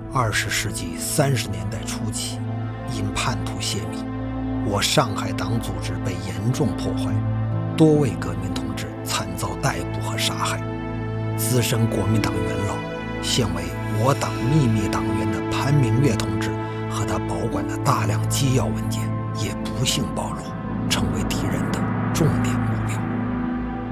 20世纪30年代初期，因叛徒泄密，我上海党组织被严重破坏，多位革命同志惨遭逮捕和杀害。资深国民党元老，现为我党秘密党员的潘明月同志和他保管的大量机要文件也不幸暴露，成为敌人的重点